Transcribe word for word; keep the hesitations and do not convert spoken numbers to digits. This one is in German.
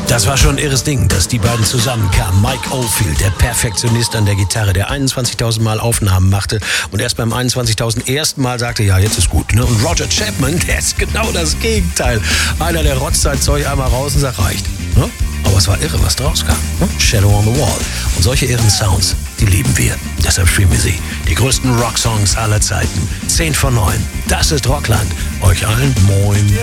Das war schon ein irres Ding, dass die beiden zusammenkamen. Mike Oldfield, der Perfektionist an der Gitarre, der einundzwanzigtausend Mal Aufnahmen machte und erst beim einundzwanzigtausend ersten Mal sagte, ja, jetzt ist gut. Ne? Und Roger Chapman, der ist genau das Gegenteil. Einer, der rotzt sein Zeug einmal raus und sagt, reicht. Ne? Aber es war irre, was draus kam. Ne? Shadow on the Wall. Und solche irren Sounds, die lieben wir. Deshalb streamen wir sie. Die größten Rocksongs aller Zeiten. zehn vor neun. Das ist Rockland. Euch allen moin.